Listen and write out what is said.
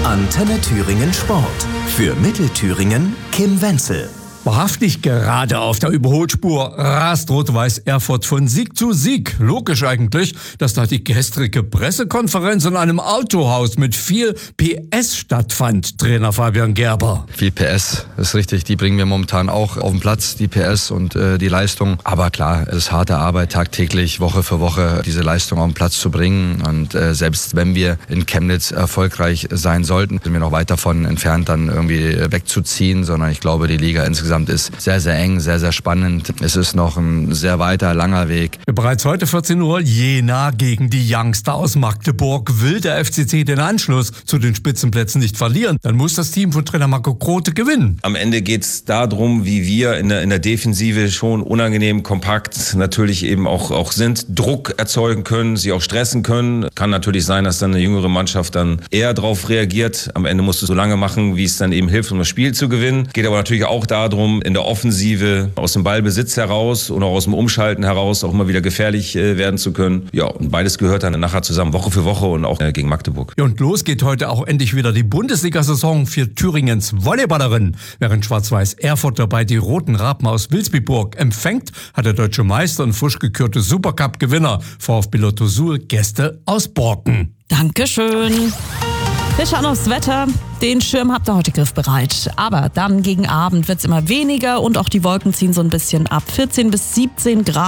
Antenne Thüringen Sport. Für Mittelthüringen Kim Wenzel. Wahrhaftig gerade auf der Überholspur rast Rot-Weiß Erfurt von Sieg zu Sieg. Logisch eigentlich, dass da die gestrige Pressekonferenz in einem Autohaus mit viel PS stattfand. Trainer Fabian Gerber. Viel PS, ist richtig. Die bringen wir momentan auch auf den Platz, die PS und die Leistung. Aber klar, es ist harte Arbeit, tagtäglich, Woche für Woche, diese Leistung auf den Platz zu bringen. Und selbst wenn wir in Chemnitz erfolgreich sein sollten, sind wir noch weit davon entfernt, dann irgendwie wegzuziehen. Sondern ich glaube, die Liga insgesamt ist sehr, sehr eng, sehr, sehr spannend. Es ist noch ein sehr weiter, langer Weg. Bereits heute 14 Uhr Jena gegen die Youngster aus Magdeburg. Will der FCC den Anschluss zu den Spitzenplätzen nicht verlieren, dann muss das Team von Trainer Marco Grote gewinnen. Am Ende geht es darum, wie wir in der Defensive schon unangenehm kompakt natürlich eben auch sind, Druck erzeugen können, sie auch stressen können. Kann natürlich sein, dass dann eine jüngere Mannschaft dann eher darauf reagiert. Am Ende musst du so lange machen, wie es dann eben hilft, um das Spiel zu gewinnen. Geht aber natürlich auch darum, in der Offensive aus dem Ballbesitz heraus und auch aus dem Umschalten heraus auch immer wieder gefährlich werden zu können. Ja, und beides gehört dann nachher zusammen, Woche für Woche und auch gegen Magdeburg. Ja, und los geht heute auch endlich wieder die Bundesliga-Saison für Thüringens Volleyballerinnen. Während Schwarz-Weiß Erfurt dabei die Roten Raben aus Wilsbiburg empfängt, hat der deutsche Meister und frisch gekürte Supercup-Gewinner VfB Lotto Suhl Gäste aus Borken. Dankeschön. Wir schauen aufs Wetter. Den Schirm habt ihr heute griffbereit. Aber dann gegen Abend wird es immer weniger und auch die Wolken ziehen so ein bisschen ab. 14 bis 17 Grad.